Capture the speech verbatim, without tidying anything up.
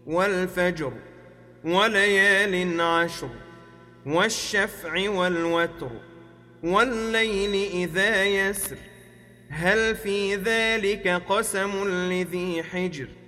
والفجر وليال عشر والشفع والوتر والليل إذا يسر هل في ذلك قسم لذي حجر